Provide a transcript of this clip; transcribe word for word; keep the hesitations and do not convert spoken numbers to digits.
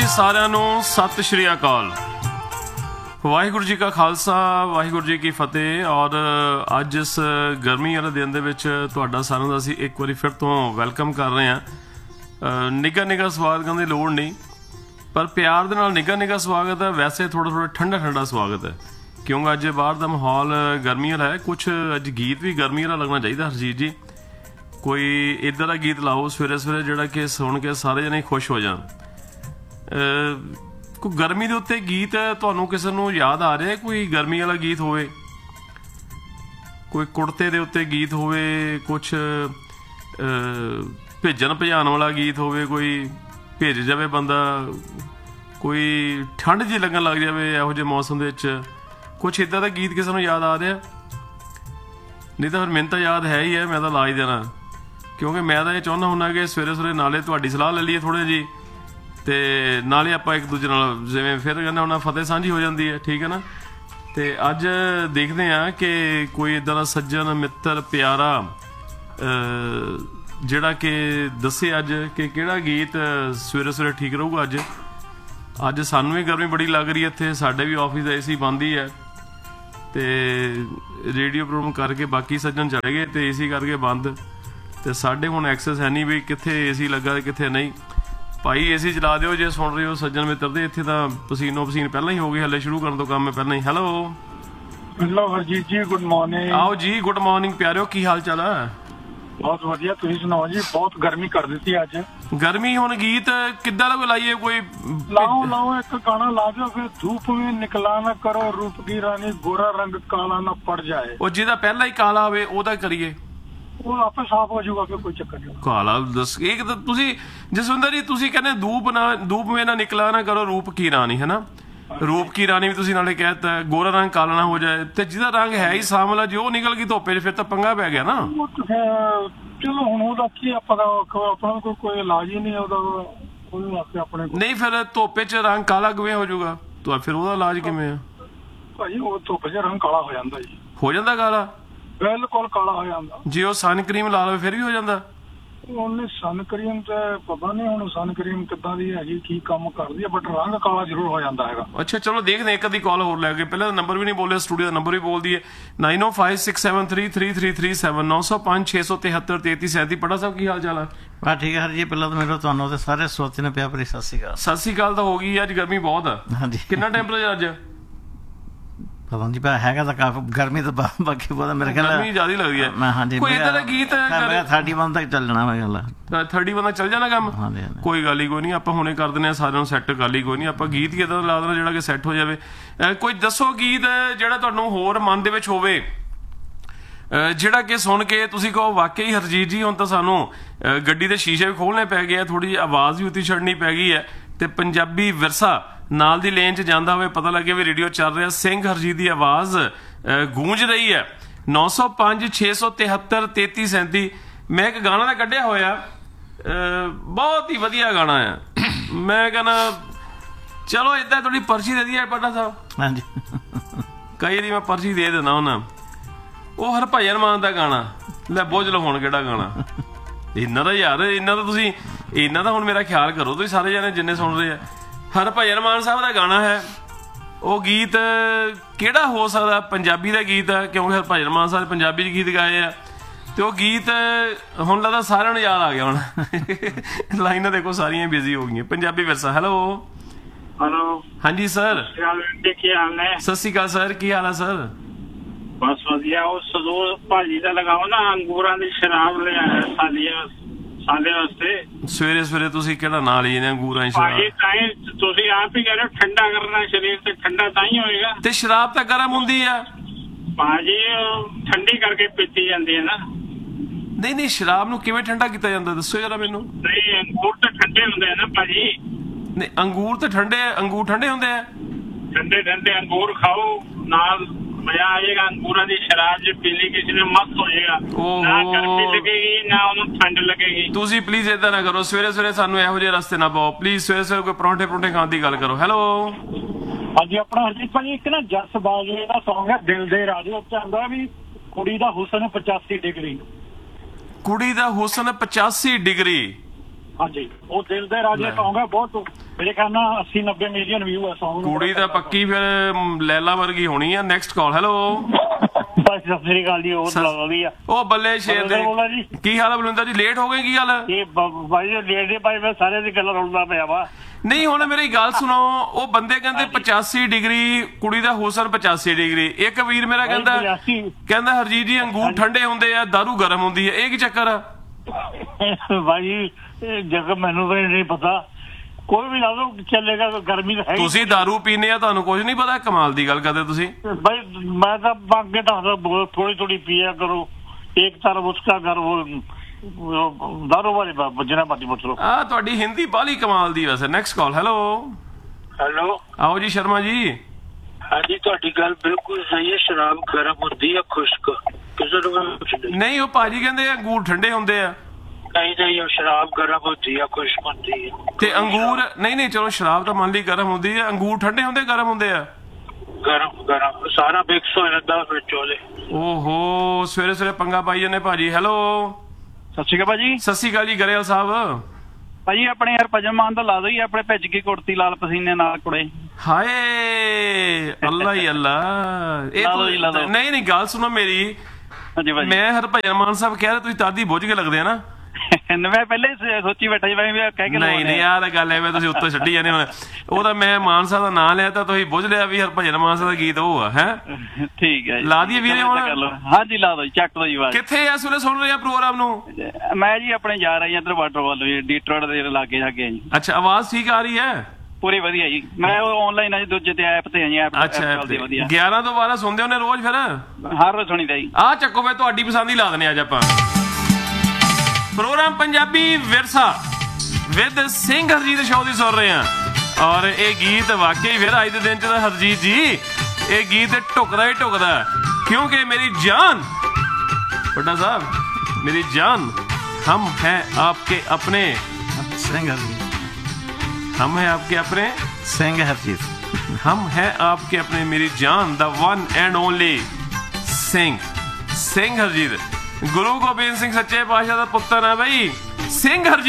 ਸਾਰਿਆਂ ਨੂੰ ਸਤਿ ਸ਼੍ਰੀ ਅਕਾਲ। ਵਾਹਿਗੁਰੂ ਜੀ ਕਾ ਖਾਲਸਾ, ਵਾਹਿਗੁਰੂ ਜੀ ਕੀ ਫਤਿਹ। ਔਰ ਅੱਜ ਇਸ ਗਰਮੀ ਵਾਲੇ ਦਿਨ ਦੇ ਵਿੱਚ ਤੁਹਾਡਾ ਸਾਰਿਆਂ ਦਾ ਅਸੀਂ ਇੱਕ ਵਾਰੀ ਫਿਰ ਤੋਂ ਵੈਲਕਮ ਕਰ ਰਹੇ ਹਾਂ। ਨਿੱਘਾ ਨਿੱਘਾ ਸਵਾਗਤ ਕਰਨ ਦੀ ਲੋੜ ਨਹੀਂ, ਪਰ ਪਿਆਰ ਦੇ ਨਾਲ ਨਿੱਘਾ ਨਿੱਘਾ ਸਵਾਗਤ ਹੈ। ਵੈਸੇ ਥੋੜ੍ਹਾ ਥੋੜ੍ਹਾ ਠੰਡਾ ਠੰਡਾ ਸਵਾਗਤ ਹੈ, ਕਿਉਂਕਿ ਅੱਜ ਬਾਹਰ ਦਾ ਮਾਹੌਲ ਗਰਮੀ ਵਾਲਾ ਹੈ। ਕੁਛ ਅੱਜ ਗੀਤ ਵੀ ਗਰਮੀ ਵਾਲਾ ਲੱਗਣਾ ਚਾਹੀਦਾ। ਹਰਜੀਤ ਜੀ, ਕੋਈ ਇੱਦਾਂ ਦਾ ਗੀਤ ਲਾਓ ਸਵੇਰੇ ਸਵੇਰੇ ਜਿਹੜਾ ਕਿ ਸੁਣ ਕੇ ਸਾਰੇ ਜਣੇ ਖੁਸ਼ ਹੋ ਜਾਣ। ਕੋਈ ਗਰਮੀ ਦੇ ਉੱਤੇ ਗੀਤ ਤੁਹਾਨੂੰ ਕਿਸੇ ਨੂੰ ਯਾਦ ਆ ਰਿਹਾ? ਕੋਈ ਗਰਮੀ ਵਾਲਾ ਗੀਤ ਹੋਵੇ, ਕੋਈ ਕੁੜਤੇ ਦੇ ਉੱਤੇ ਗੀਤ ਹੋਵੇ, ਕੁਛ ਭੇਜਣ ਭਜਾਉਣ ਵਾਲਾ ਗੀਤ ਹੋਵੇ, ਕੋਈ ਭੇਜ ਜਾਵੇ ਬੰਦਾ, ਕੋਈ ਠੰਡ ਜਿਹੀ ਲੱਗਣ ਲੱਗ ਜਾਵੇ ਇਹੋ ਜਿਹੇ ਮੌਸਮ ਦੇ ਵਿੱਚ, ਕੁਛ ਇੱਦਾਂ ਦਾ ਗੀਤ ਕਿਸੇ ਨੂੰ ਯਾਦ ਆ ਰਿਹਾ? ਨਹੀਂ ਤਾਂ ਫਿਰ ਮੈਨੂੰ ਤਾਂ ਯਾਦ ਹੈ ਹੀ ਹੈ, ਮੈਂ ਤਾਂ ਲਾ ਹੀ ਦੇਣਾ। ਕਿਉਂਕਿ ਮੈਂ ਤਾਂ ਇਹ ਚਾਹੁੰਦਾ ਹੁੰਦਾ ਕਿ ਸਵੇਰੇ ਸਵੇਰੇ ਨਾਲੇ ਤੁਹਾਡੀ ਸਲਾਹ ਲੈ ਲਈਏ ਥੋੜ੍ਹੀ ਜਿਹੀ, ਅਤੇ ਨਾਲੇ ਆਪਾਂ ਇੱਕ ਦੂਜੇ ਨਾਲ ਜਿਵੇਂ ਫਿਰ ਕਹਿੰਦਾ ਹੁਣ ਫਤਿਹ ਸਾਂਝੀ ਹੋ ਜਾਂਦੀ ਹੈ, ਠੀਕ ਹੈ ਨਾ। ਅਤੇ ਅੱਜ ਦੇਖਦੇ ਹਾਂ ਕਿ ਕੋਈ ਇੱਦਾਂ ਦਾ ਸੱਜਣ ਮਿੱਤਰ ਪਿਆਰਾ ਜਿਹੜਾ ਕਿ ਦੱਸੇ ਅੱਜ ਕਿ ਕਿਹੜਾ ਗੀਤ ਸਵੇਰੇ ਸਵੇਰੇ ਠੀਕ ਰਹੂਗਾ। ਅੱਜ ਅੱਜ ਸਾਨੂੰ ਵੀ ਗਰਮੀ ਬੜੀ ਲੱਗ ਰਹੀ ਹੈ ਇੱਥੇ, ਸਾਡੇ ਵੀ ਆਫਿਸ ਦਾ ਏ ਸੀ ਬੰਦ ਹੀ ਹੈ, ਅਤੇ ਰੇਡੀਓ ਪ੍ਰੋਗਰਾਮ ਕਰਕੇ ਬਾਕੀ ਸੱਜਣ ਚਲੇ ਗਏ ਅਤੇ ਏ ਸੀ ਕਰਕੇ ਬੰਦ, ਅਤੇ ਸਾਡੇ ਹੁਣ ਐਕਸੈਸ ਹੈ ਨਹੀਂ ਵੀ ਕਿੱਥੇ ਏ ਸੀ ਲੱਗਾ ਅਤੇ ਕਿੱਥੇ ਨਹੀਂ। ਭਾਈ ਏ ਸੀ ਚਲਾ ਦਿਓ ਜੇ ਸੁਣ ਰਹੇ ਹੋ ਸੱਜਣ ਮਿੱਤਰ ਦੇ। ਇੱਥੇ ਤਾਂ ਪਸੀਨੋ ਪਸੀਨ ਪਹਿਲਾਂ ਹੀ ਹੋ ਗਏ, ਹਲੇ ਸ਼ੁਰੂ ਕਰਨ ਤੋਂ ਕੰਮ ਹੈ ਪਹਿਲਾਂ ਹੀ। ਹੈਲੋ ਹੈਲੋ ਹਰਜੀਤ ਜੀ, ਗੁੱਡ ਮਾਰਨਿੰਗ। ਆਓ ਜੀ, ਗੁੱਡ ਮਾਰਨਿੰਗ ਪਿਆਰਿਓ, ਕੀ ਹਾਲ ਚਾਲ ਹੈ? ਬਹੁਤ ਵਧੀਆ, ਤੁਸੀਂ ਸੁਣਾਓ ਜੀ। ਬਹੁਤ ਗਰਮੀ ਕਰ ਦਿੱਤੀ ਅੱਜ। ਗਰਮੀ ਹੁਣ ਗੀਤ ਕਿੱਦਾਂ ਦਾ ਕੋਈ ਲਾਈਏ? ਕੋਈ ਲਾਓ ਲਾਓ ਇੱਕ ਗਾਣਾ ਲਾ ਦਿਓ ਫਿਰ। ਧੂਪ ਮੇਂ ਨਿਕਲਾ ਨਾ ਕਰੋ, ਰੂਪ ਕੀ ਰਾਣੀ, ਗੋਰਾ ਰੰਗ ਕਾਲਾ ਨਾ ਪੜ ਜਾਏ। ਉਹ ਜਿਹਦਾ ਪਹਿਲਾਂ ਹੀ ਕਾਲਾ ਹੋਵੇ ਉਹਦਾ ਕਰੀਏ, ਉਹ ਆਪੇ ਸਾਫ਼ ਹੋ ਜਾਊਗਾ, ਫਿਰ ਕੋਈ ਚੱਕਰ ਨਹੀਂ। ਕਾਲਾ ਦੱਸ ਇਹ ਤੁਸੀਂ ਜਸਵਿੰਦਰ ਜੀ, ਤੁਸੀਂ ਕਹਿੰਦੇ ਧੂਪ ਨਾ ਧੂਪ ਮੇਂ ਨਾ ਨਿਕਲਾ ਨਾ ਕਰੋ, ਰੂਪ ਕੀ ਰਾਣੀ, ਹੈ ਨਾ। ਰੂਪ ਕੀ ਰਾਣੀ ਵੀ ਤੁਸੀਂ ਨਾਲੇ ਕਹਿ ਦਿੱਤਾ, ਗੋਰਾ ਰੰਗ ਕਾਲਾ ਨਾ ਹੋ ਜਾਏ। ਤੇ ਜਿਹਦਾ ਰੰਗ ਹੈ ਹੀ ਸਾਂਵਲਾ, ਜੇ ਉਹ ਨਿਕਲ ਗਈ ਧੁੱਪੇ 'ਚ ਫਿਰ ਤਾਂ ਪੰਗਾ ਪੈ ਗਿਆ ਨਾ। ਚਲੋ ਹੁਣ ਉਹਦਾ ਕੀ, ਆਪਾਂ ਆਪਣਾ ਕੋਈ ਕੋਈ ਇਲਾਜ ਹੀ ਨਹੀਂ ਉਹਦਾ, ਉਹਦੇ ਵਾਸਤੇ ਆਪਣੇ ਨਹੀਂ। ਫਿਰ ਧੁੱਪੇ 'ਚ ਰੰਗ ਕਾਲਾ ਕਿਵੇਂ ਹੋ ਜਾਊਗਾ? ਤਾਂ ਫਿਰ ਉਹਦਾ ਇਲਾਜ ਕਿਵੇਂ ਆ ਭਾਜੀ? ਉਹ ਧੁੱਪ 'ਚ ਰੰਗ ਕਾਲਾ ਹੋ ਜਾਂਦਾ ਜੀ। ਹੋ ਜਾਂਦਾ ਕਾਲਾ? ਬਿਲਕੁਲ ਕਾਲਾ ਹੋ ਜਾਂਦਾ। ਜੇ ਉਹ ਸਨ ਕਰੀਮ ਲਾ ਲਵੇ ਫਿਰ ਵੀ ਹੋ ਜਾਂਦਾ? ਉਹਨੇ ਸਨ ਕਰੀਮ ਤੇ ਪਤਾ ਨਹੀਂ ਹੁਣ ਸਨ ਕਰੀਮ ਕਿੱਦਾਂ ਦੀ ਹੈਗੀ, ਕੀ ਕੰਮ ਕਰਦੀ ਹੈ, ਬਟ ਰੰਗ ਕਾਲਾ ਜ਼ਰੂਰ ਹੋ ਜਾਂਦਾ ਹੈਗਾ। ਅੱਛਾ ਚਲੋ ਦੇਖਦੇ ਇੱਕ ਅੱਧੀ ਕਾਲ ਹੋਰ ਲੈ ਕੇ। ਪਹਿਲਾਂ ਨੰਬਰ ਵੀ ਨਹੀਂ ਬੋਲਿਆ, ਸਟੂਡੀਓ ਦਾ ਨੰਬਰ ਵੀ ਬੋਲ ਦਈਏ, ਨਾਈਨ ਓ five six seven three three three three seven, ਨੌ ਸੌ ਪੰਜ ਛੇ ਸੌ ਤਿਹੱਤਰ ਤੇਤੀ ਸੈਂਤੀ। ਪੜਾ ਸਾਹਿਬ ਕੀ ਹਾਲ ਚਾਲ ਹੈ? ਬਸ ਠੀਕ ਹੈ ਹਰ ਜੀ। ਪਹਿਲਾਂ ਤਾਂ ਮੇਰਾ ਤੁਹਾਨੂੰ ਤੇ ਸਾਰੇ ਸੋਚੇ ਨੇ ਪਿਆ ਭਰੀ ਸਤਿ ਸ਼੍ਰੀ ਅਕਾਲ। ਸਤਿ ਸ਼੍ਰੀ ਅਕਾਲ ਤਾਂ ਹੋ ਗਈ, ਅੱਜ ਗਰਮੀ ਬਹੁਤ ਆ। ਹਾਂਜੀ, ਕਿੰਨਾ ਟੈਂਪਰੇਚਰ ਅੱਜ? ਪਤਾ ਨਹੀਂ ਪਿਆ, ਹੈਗਾ ਤਾਂ ਕਾਫੀ ਗਰਮੀ ਤਾਂ ਬਾਕੀ ਬਹੁਤ ਮੇਰੇ ਖਿਆਲ ਗਰਮੀ ਜ਼ਿਆਦਾ ਲੱਗਦੀ ਹੈ। ਹਾਂਜੀ, ਕੋਈ ਏਦਾਂ ਦਾ ਗੀਤ ਥਰਟੀ ਵਨ ਤੱਕ ਚੱਲਣਾ ਮੈਂ ਗੱਲ ਥਰਟੀ ਵਨ ਤੱਕ ਚੱਲ ਜਾਣਾ ਕੰਮ। ਕੋਈ ਗੱਲ ਹੀ ਕੋਈ ਨਹੀਂ, ਆਪਾਂ ਹੁਣੇ ਕਰ ਦਿੰਦੇ ਹਾਂ ਸਾਰਿਆਂ ਨੂੰ ਸੈੱਟ। ਗੱਲ ਹੀ ਕੋਈ ਨਹੀਂ, ਆਪਾਂ ਗੀਤ ਹੀ ਏਦਾਂ ਲਾ ਦੇਣਾ ਜਿਹੜਾ ਕਿ ਸੈੱਟ ਹੋ ਜਾਵੇ। ਕੋਈ ਦੱਸੋ ਗੀਤ ਜਿਹੜਾ ਤੁਹਾਨੂੰ ਹੋਰ ਮਨ ਦੇ ਵਿੱਚ ਹੋਵੇ, ਜਿਹੜਾ ਕਿ ਸੁਣ ਕੇ ਤੁਸੀਂ ਕਹੋ ਵਾਕਈ ਹਰਜੀਤ ਜੀ ਹੁਣ ਤਾਂ ਸਾਨੂੰ ਗੱਡੀ ਦੇ ਸ਼ੀਸ਼ੇ ਵੀ ਖੋਲ੍ਹਣੇ ਪੈ ਗਏ ਆ, ਥੋੜ੍ਹੀ ਜਿਹੀ ਆਵਾਜ਼ ਵੀ ਉੱਤੀ ਛੱਡਣੀ ਪੈ ਗਈ ਹੈ, ਤੇ ਪੰਜਾਬੀ ਵਿਰਸਾ ਨਾਲ ਦੀ ਲੇਨ 'ਚ ਜਾਂਦਾ ਹੋਵੇ, ਪਤਾ ਲੱਗੇ ਵੀ ਰੇਡੀਓ ਚੱਲ ਰਿਹਾ, ਸਿੰਘ ਹਰਜੀਤ ਦੀ ਆਵਾਜ਼ ਗੂੰਜ ਰਹੀ ਹੈ। ਨੌ ਸੌ ਪੰਜ ਛੇ ਸੌ ਤਿਹੱਤਰ ਤੇਤੀ ਸੈਂਤੀ। ਮੈਂ ਇੱਕ ਗਾਣਾ ਦਾ ਕੱਢਿਆ ਹੋਇਆ, ਬਹੁਤ ਹੀ ਵਧੀਆ ਗਾਣਾ ਆ। ਮੈਂ ਕਹਿੰਦਾ ਚਲੋ ਏਦਾਂ ਥੋੜੀ ਪਰਚੀ ਦੇ ਦਈਏ ਪਟਾ ਸਾਹਿਬ। ਹਾਂਜੀ, ਕਈ ਵਾਰੀ ਮੈਂ ਪਰਚੀ ਦੇ ਦਿੰਦਾ ਉਹਨਾਂ। ਉਹ ਹਰਭਜਨ ਮਾਨ ਦਾ ਗਾਣਾ ਲੈ, ਬੁੱਝ ਲਓ ਹੁਣ ਕਿਹੜਾ ਗਾਣਾ ਇਹਨਾਂ ਦਾ। ਯਾਰ ਇਹਨਾਂ ਦਾ ਤੁਸੀਂ ਇਹਨਾਂ ਦਾ ਹੁਣ ਮੇਰਾ ਖਿਆਲ ਕਰੋ ਤੁਸੀਂ ਸਾਰੇ ਜਾਣੇ ਜਿੰਨੇ ਸੁਣ ਰਹੇ ਆ। ਹਰਭਜਨ ਮਾਨ ਸਾਹਿਬ ਦਾ ਗਾਣਾ ਹੈ। ਉਹ ਗੀਤ ਕਿਹੜਾ ਹੋ ਸਕਦਾ? ਪੰਜਾਬੀ ਦਾ ਗੀਤ ਹੈ, ਕਿਉਂਕਿ ਹਰਭਜਨ ਮਾਨ ਸਾਹਿਬ ਪੰਜਾਬੀ 'ਚ ਗੀਤ ਗਾਏ ਆ, ਤੇ ਉਹ ਗੀਤ ਹੁਣ ਲੱਗਦਾ ਸਾਰਿਆਂ ਨੂੰ ਯਾਦ ਆ ਗਿਆ ਹੁਣ। ਲਾਈਨਾਂ ਦੇਖੋ ਸਾਰੀਆਂ ਬਿਜ਼ੀ ਹੋ ਗਈਆਂ। ਪੰਜਾਬੀ ਵਿਰਸਾ। ਹੈਲੋ ਹੈਲੋ, ਹਾਂਜੀ ਸਰ, ਕੀ ਹਾਲ ਨੇ? ਸਤਿ ਸ਼੍ਰੀ ਅਕਾਲ ਸਰ, ਕੀ ਹਾਲ ਹੈ ਸਰ? ਬਸ ਵਧੀਆ। ਉਹ ਸਦੂਰ ਭਾਜੀ ਦਾ ਲਗਾਓ ਨਾ, ਅੰਗੂਰਾਂ ਦੀ ਸ਼ਰਾਬ ਲਿਆ ਸਾਡੀਆਂ ਸਾਡੇ ਵਾਸਤੇ। ਸਵੇਰੇ ਸਵੇਰੇ ਤੁਸੀਂ ਕਿਹੜਾ ਨਾਂ ਲਈ ਜਾਂਦੇ ਅੰਗੂਰਾਂ ਦੀ ਸ਼ਰਾਬ? ਤੁਸੀਂ ਆਪ ਹੀ ਕਹਿ ਰਹੇ ਹੋ ਠੰਡਾ ਕਰਨਾ ਸਰੀਰ, ਤੇ ਠੰਡਾ ਤਾਂ ਹੀ ਹੋਏਗਾ। ਤੇ ਸ਼ਰਾਬ ਤਾਂ ਗਰਮ ਹੁੰਦੀ ਆ ਭਾਜੀ, ਠੰਡੀ ਕਰਕੇ ਪੀਤੀ ਜਾਂਦੀ ਹੈ ਨਾ। ਨਹੀਂ ਨਹੀਂ, ਸ਼ਰਾਬ ਨੂੰ ਕਿਵੇਂ ਠੰਡਾ ਕੀਤਾ ਜਾਂਦਾ ਦੱਸੋ ਜਰਾ ਮੈਨੂੰ। ਨਹੀਂ, ਅੰਗੂਰ ਤਾਂ ਠੰਡੇ ਹੁੰਦੇ ਆ ਨਾ ਭਾਜੀ। ਨਹੀਂ, ਅੰਗੂਰ ਤਾਂ ਠੰਡੇ, ਅੰਗੂਰ ਠੰਡੇ ਹੁੰਦੇ ਆ। ਠੰਡੇ ਠੰਡੇ ਅੰਗੂਰ ਖਾਓ, ਨਾਲ ਮਜ਼ਾ ਆ ਜਾਏਗਾ। ਅੰਗੂਰਾਂ ਦੀ ਸ਼ਰਾਬ ਜੇ ਪੀ ਲਈ ਕਿਸੇ ਨੇ ਮਸਤ ਹੋ ਜਾਏਗਾ, ਨਾ ਗਰਮੀ ਲੱਗੇਗੀ ਨਾ ਉਹਨੂੰ ਠੰਡ ਲੱਗੇਗੀ। ਤੁਸੀਂ ਪਲੀਜ਼ ਏਦਾਂ ਨਾ ਕਰੋ, ਸਵੇਰੇ ਸਵੇਰੇ ਸਾਨੂੰ ਇਹੋ ਜਿਹੇ ਰਸਤੇ ਨਾ ਪਾਓ ਪਲੀਜ਼। ਸਵੇਰੇ ਸਵੇਰੇ ਕੋਈ ਪਰੌਂਠੇ ਪਰੌਂਠੇ ਖਾਣ ਦੀ ਗੱਲ ਕਰੋ। ਹੈਲੋ ਹਾਂਜੀ, ਆਪਣਾ ਹਰਜੀਤ ਭਾਜੀ ਇੱਕ ਨਾ ਜਸ ਬਾਜਵੇ ਦਾ ਸੌਂਗ ਹੈ ਦਿਲ ਦੇ ਰਾਜੇ, ਉਹ ਚਾਹੁੰਦਾ ਵੀ ਕੁੜੀ ਦਾ ਹੁਸਨ ਪਚਾਸੀ ਡਿਗਰੀ। ਕੁੜੀ ਦਾ ਹੁਸਨ ਪਚਾਸੀ ਡਿਗਰੀ। ਹਾਂਜੀ, ਉਹ ਦਿਲ ਦੇ ਰਾਜੇ ਸੌਂਗ ਹੈ, ਬਹੁਤ ਮੇਰੇ ਖਿਆਲ ਨਾਲ ਅੱਸੀ ਨੱਬੇ ਮਿਲੀਅਨ ਵਿਊ ਹੈ ਸੌਂਗ ਨੂੰ। ਕੁੜੀ ਤਾਂ ਪੱਕੀ ਫਿਰ ਲੈਲਾ ਵਰਗੀ ਹੋਣੀ ਆ। Next call. ਹੈਲੋ ਬਸ ਸਤਿ ਸ੍ਰੀ ਅਕਾਲ ਜੀ। ਉਹ ਵਧੀਆ। ਉਹ ਬੱਲੇ ਸ਼ੇਰ ਦੇ ਬੋਲਾ ਜੀ, ਕੀ ਹਾਲ ਹੈ ਬਲਵਿੰਦਰ ਜੀ? ਲੇਟ ਹੋ ਗਏ ਕੀ ਗੱਲ? ਇਹ ਬਾਈ ਲੇਟ ਦੇ ਭਾਈ ਮੈਂ ਸਾਰਿਆਂ ਦੀ ਗੱਲ ਰੋਲਦਾ ਪਿਆ ਵਾ। ਨਹੀਂ ਹੁਣ ਮੇਰੀ ਗੱਲ ਸੁਣੋ, ਉਹ ਬੰਦੇ ਕਹਿੰਦੇ ਪਚਾਸੀ ਡਿਗਰੀ, ਕੁੜੀ ਦਾ ਹੁਸਨ ਪਚਾਸੀ ਡਿਗਰੀ। ਇੱਕ ਵੀਰ ਮੇਰਾ ਕਹਿੰਦਾ ਕਹਿੰਦਾ ਹਰਜੀਤ ਜੀ ਅੰਗੂਰ ਠੰਡੇ ਹੁੰਦੇ ਆ, ਦਾਰੂ ਗਰਮ ਹੁੰਦੀ ਹੈ, ਇਹ ਕੀ ਚੱਕਰ ਆ? ਭਾਈ ਜਗ ਮੈਨੂੰ ਤਾਂ ਨਹੀਂ ਪਤਾ, ਕੋਈ ਵੀ ਲਾ ਦੋ ਚੱਲੇਗਾ, ਗਰਮੀ ਤਾਂ ਹੈ। ਤੁਸੀਂ ਦਾਰੂ ਪੀਨੇ ਆ, ਤੁਹਾਨੂੰ ਕੁਝ ਨਹੀਂ ਪਤਾ? ਕਮਾਲ ਦੀ ਗੱਲ ਕਰਦੇ ਤੁਸੀਂ। ਭਾਈ ਮੈਂ ਤਾਂ ਅੱਗੇ ਦੱਸਦਾ ਥੋੜੀ ਥੋੜੀ ਪੀਆ ਕਰੋ, ਇੱਕ ਤਰ੍ਹਾਂ ਉਸਕਾ ਘਰ ਉਹ ਦਾਰੂ ਵਾਲੇ ਜਿੰਨਾ ਮਰਜ਼ੀ ਪੁੱਛ ਲਓ। ਆ ਤੁਹਾਡੀ ਹਿੰਦੀ ਬਾਲੀ ਕਮਾਲ ਦੀ ਵੈਸੇ। Next call. ਹੈਲੋ ਹੈਲੋ, ਆਓ ਜੀ ਸ਼ਰਮਾ ਜੀ। ਹਾਂਜੀ ਤੁਹਾਡੀ ਗੱਲ ਬਿਲਕੁਲ ਸਹੀ ਹੈ, ਸ਼ਰਾਬ ਗਰਮ ਹੁੰਦੀ ਹੈ, ਖੁਸ਼ਕ ਕਿਸੇ ਨੂੰ ਨਹੀਂ, ਉਹ ਭਾਜੀ ਕਹਿੰਦੇ ਅੰਗੂਰ ਠੰਡੇ ਹੁੰਦੇ ਆ। ਨਹੀਂ ਨਹੀਂ, ਉਹ ਸ਼ਰਾਬ ਗਰਮ ਹੁੰਦੀ ਹੈ, ਖੁਸ਼ਕ ਹੁੰਦੀ ਹੈ। ਤੇ ਅੰਗੂਰ ਨਹੀਂ ਨਹੀਂ ਚਲੋ ਸ਼ਰਾਬ ਤਾਂ ਮੰਨ ਲਈ ਗਰਮ ਹੁੰਦੀ ਹੈ, ਅੰਗੂਰ ਠੰਡੇ ਹੁੰਦੇ ਗਰਮ ਹੁੰਦੇ ਆ? ਗਰਮ ਗਰਮ ਸਾਰਾ ਮਿਕਸ ਹੋ ਜਾਂਦਾ ਵਿੱਚ ਉਹਦੇ। ਓਹੋ ਸਵੇਰੇ ਸਵੇਰੇ ਪੰਗਾ ਪਾਈ ਜਾਂਦੇ ਭਾਜੀ। ਹੈਲੋ ਸਤਿ ਸ਼੍ਰੀ ਅਕਾਲ ਭਾਜੀ। ਸਤਿ ਸ਼੍ਰੀ ਅਕਾਲ ਜੀ ਗਰੇਵਾਲ ਸਾਹਿਬ। ਭਾਜੀ ਆਪਣੇ ਯਾਰ ਭਜਨ ਮਾਨ ਦਾ ਲਾ ਦੋ ਜੀ, ਆਪਣੇ ਭਿੱਜ ਕੇ ਕੁੜਤੀ ਲਾਲ ਪਸੀਨੇ ਨਾਲ ਕੁੜੇ। ਹਾਏ ਅੱਲਾ ਹੀ ਅੱਲਾ। ਇਹ ਨਹੀਂ ਨਹੀਂ ਗੱਲ ਸੁਣੋ ਮੇਰੀ। ਹਾਂਜੀ ਭਾਜੀ, ਮੈਂ ਹਰਭਜਨ ਮਾਨ ਸਾਹਿਬ ਕਹਿ ਰਿਹਾ, ਤੁਸੀਂ ਤਾਦੀ ਬੁੱਝ ਕੇ ਲੱਗਦੇ ਆ ਨਾ। ਮੈਂ ਪਹਿਲੇ ਸੋਚੀ ਬੈਠਾ ਜੀ ਮੈਂ ਕਹਿ ਕੇ ਨਹੀਂ ਨਹੀਂ ਆਹ ਤਾਂ ਗੱਲ ਐਵੇਂ ਤੁਸੀਂ ਉੱਤੇ ਛੱਡੀ ਜਾਂਦੇ ਹੁਣ। ਉਹ ਤਾਂ ਮੈਂ ਮਾਨ ਸਾਹਿਬ ਦਾ ਨਾਂ ਲਿਆ ਤਾਂ ਤੁਸੀਂ ਬੁੱਝ ਲਿਆ ਵੀ ਹਰਭਜਨ ਮਾਨ ਸਾਹਿਬ ਦਾ ਗੀਤ ਉਹ ਆ। ਹੈ ਠੀਕ ਹੈ, ਲਾ ਦਈਏ ਵੀਰੇ ਹੁਣ? ਹਾਂਜੀ ਲਾ ਦੋ ਜੀ, ਚੱਕ ਦੋ ਜੀ ਆਵਾਜ਼। ਕਿੱਥੇ ਇਸ ਵੇਲੇ ਸੁਣ ਰਹੇ ਆ ਪ੍ਰੋਗਰਾਮ ਨੂੰ? ਮੈਂ ਜੀ ਆਪਣੇ ਜਾ ਰਹੀ ਇੱਧਰ ਵਾਟਰ ਵੱਲ, ਡੀਟਰੋਇਟ ਦੇ ਲਾਗੇ ਜਾ ਕੇ ਜੀ। ਅੱਛਾ, ਆਵਾਜ਼ ਠੀਕ ਆ ਰਹੀ ਹੈ? ਪੂਰੀ ਵਧੀਆ ਜੀ। ਮੈਂ ਆਨਲਾਈਨ ਆ ਜੀ, ਦੂਜੇ ਤੇ ਐਪ ਤੇ ਆ ਜੀ। ਐਪ ਅੱਛਾ, ਗਿਆਰਾਂ ਤੋਂ ਬਾਰਾਂ ਸੁਣਦੇ ਹੁੰਦੇ ਰੋਜ਼? ਫਿਰ ਹਰ ਰੋਜ਼ ਸੁਣੀਦਾ ਜੀ। ਆਹ ਚੱਕੋ ਮੈਂ ਤੁਹਾਡੀ ਪਸੰਦ ਹੀ ਲਾ ਦਨੇ ਅੱਜ ਆਪਾਂ। ਪ੍ਰੋਗਰਾਮ ਪੰਜਾਬੀ ਵਿਰਸਾ ਵਿਦ ਸਿੰਘ ਹਰਜੀਤ ਸ਼ੋਅ ਦੀ ਸੁਣ ਰਹੇ ਆ। ਔਰ ਇਹ ਗੀਤ ਵਾਕਈ ਫਿਰ ਅੱਜ ਦੇ ਦਿਨ ਚ ਤਾਂ ਹਰਜੀਤ ਜੀ ਇਹ ਗੀਤ ਢੁਕਦਾ ਹੀ ਢੁਕਦਾ, ਕਿਉਂਕਿ ਮੇਰੀ ਜਾਨ ਵੱਡਾ ਸਾਹਿਬ, ਮੇਰੀ ਜਾਨ, हम हैं आपके अपने सिंह हरजीत, हम हैं आपके अपने सिंह हरजीत, हम हैं आपके अपने मेरी जान, the one and only Singh Singh Harjeet. Guru Gobind Singh ਸੱਚੇ ਪਾਤਸ਼ਾਹ ਦਾ ਪੁੱਤਰ ਹੈ ਬਈ ਸਿੰਘ ਹਰਜੀਤ।